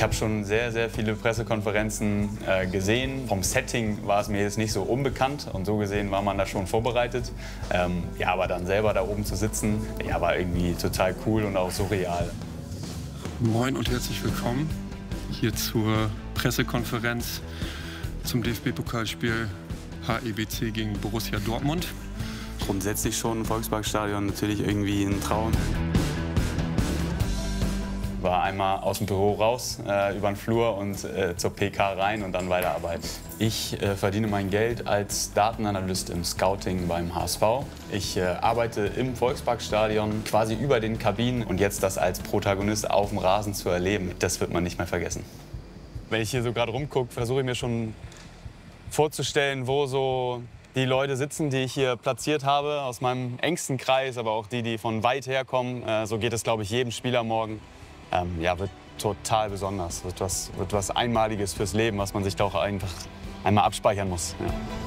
Ich habe schon sehr, sehr viele Pressekonferenzen gesehen. Vom Setting war es mir jetzt nicht so unbekannt und so gesehen war man da schon vorbereitet. Ja, aber dann selber da oben zu sitzen, ja, war irgendwie total cool und auch surreal. Moin und herzlich willkommen hier zur Pressekonferenz zum DFB-Pokalspiel HEBC gegen Borussia Dortmund. Grundsätzlich schon ein Volksparkstadion, natürlich irgendwie ein Traum. War einmal aus dem Büro raus, über den Flur und zur PK rein und dann weiterarbeiten. Ich verdiene mein Geld als Datenanalyst im Scouting beim HSV. Ich arbeite im Volksparkstadion, quasi über den Kabinen. Und jetzt das als Protagonist auf dem Rasen zu erleben, das wird man nicht mehr vergessen. Wenn ich hier so gerade rumgucke, versuche ich mir schon vorzustellen, wo so die Leute sitzen, die ich hier platziert habe, aus meinem engsten Kreis, aber auch die von weit her kommen. So geht es, glaube ich, jedem Spieler morgen. Ja, wird total besonders, wird was Einmaliges fürs Leben, was man sich da auch einfach einmal abspeichern muss. Ja.